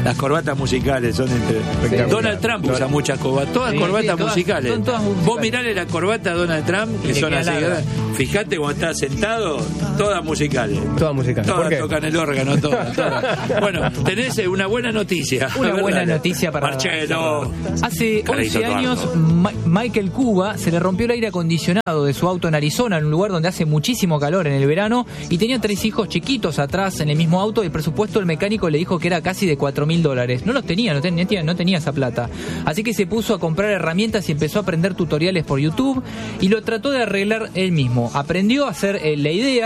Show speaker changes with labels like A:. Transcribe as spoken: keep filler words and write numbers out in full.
A: Las corbatas musicales son entre... Donald Trump usa no. muchas corbatas, todas sí, corbatas sí, todas, musicales. Son todas musicales. Vos mirale la corbata a Donald Trump, que son así. Fíjate cuando está sentado, todas musicales.
B: Todas musicales.
A: Todas tocan el órgano, todas, todas. Bueno, tenés una buena noticia.
C: Una buena noticia para
A: Marcelo.
C: Hace once años, Ma- Michael Cuba se le rompió el aire acondicionado de su auto en Arizona, en un lugar donde hace muchísimo calor en el verano, y tenía tres hijos chiquitos atrás en el mismo auto, y el presupuesto del mecánico le dijo que era casi de cuatro mil dólares. No los tenía, no tenía, no tenía esa plata. Así que se puso a comprar herramientas y empezó a aprender tutoriales por YouTube, y lo trató de arreglar él mismo. Aprendió a hacer eh, la idea